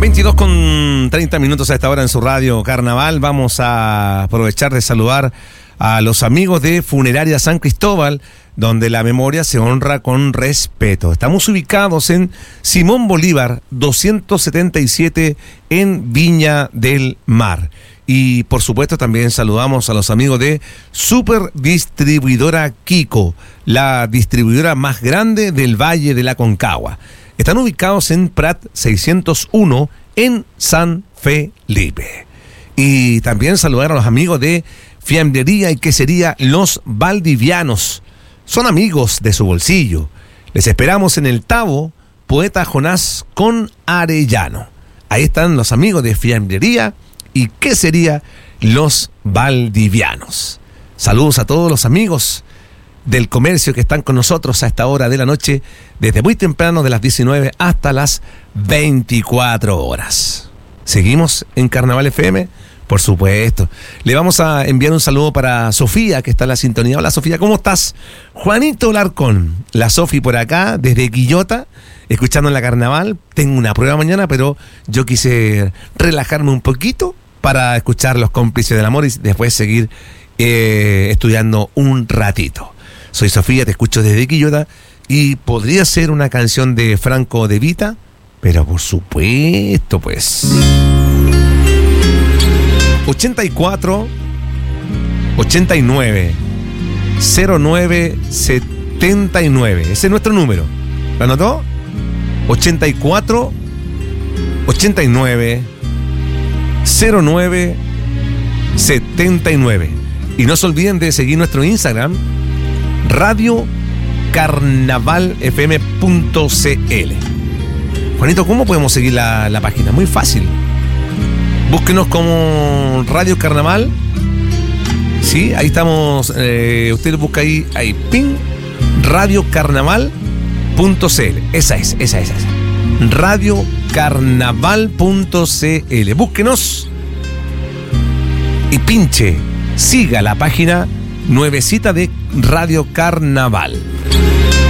22:30 a esta hora en su radio Carnaval. Vamos a aprovechar de saludar a los amigos de Funeraria San Cristóbal, donde la memoria se honra con respeto. Estamos ubicados en Simón Bolívar 277 en Viña del Mar. Y por supuesto también saludamos a los amigos de Super Distribuidora Kiko, la distribuidora más grande del Valle de la Concagua. Están ubicados en Prat 601 en San Felipe. Y también saludar a los amigos de Fiambrería y Quesería Los Valdivianos. Son amigos de su bolsillo. Les esperamos en el Tabo, Poeta Jonás con Arellano. Ahí están los amigos de Fiambrería y Quesería Los Valdivianos. Saludos a todos los amigos del comercio que están con nosotros a esta hora de la noche, desde muy temprano, de las 19 hasta las 24 horas. Seguimos en Carnaval FM, por supuesto. Le vamos a enviar un saludo para Sofía, que está en la sintonía. Hola Sofía, ¿cómo estás? Juanito Larcón, la Sofi por acá, desde Quillota, escuchando en la Carnaval. Tengo una prueba mañana, pero yo quise relajarme un poquito para escuchar Los Cómplices del Amor y después seguir estudiando un ratito. Soy Sofía, te escucho desde Quillota y podría ser una canción de Franco De Vita, pero por supuesto, pues 84 89 09 79. Ese es nuestro número. ¿Lo anotó? 84 89 09 79. Y no se olviden de seguir nuestro Instagram, Radio carnavalfm.cl. Juanito, ¿cómo podemos seguir la página? Muy fácil. Búsquenos como Radio Carnaval. Sí, ahí estamos. Usted busca ahí, ping, radiocarnaval.cl. Esa es. Radiocarnaval.cl. Búsquenos y pinche, siga la página nuevecita de Radio Carnaval.